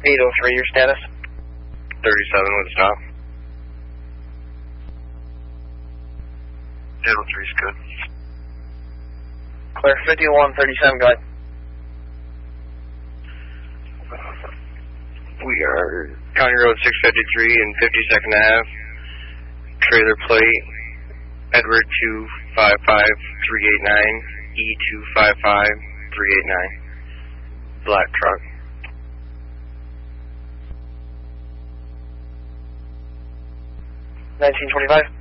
803, your status? 37 with a stop. 803 is good. Clear 5137, go ahead. We are County Road 653 and 52nd Ave. Trailer plate Edward 255389 E255389. Black truck. 1925.